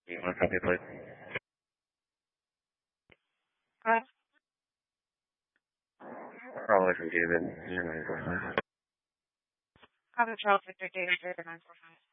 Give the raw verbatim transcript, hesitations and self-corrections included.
You want a copy, please? Huh? Probably from David. You're nine four five. Copy Charles Victor David nine four five.